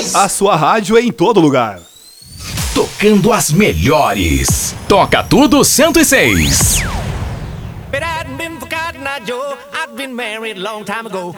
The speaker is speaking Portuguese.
A sua rádio é em todo lugar. Tocando as melhores. Toca Tudo 106. But I hadn't been forgotten, Joe. I'd been married a long time ago.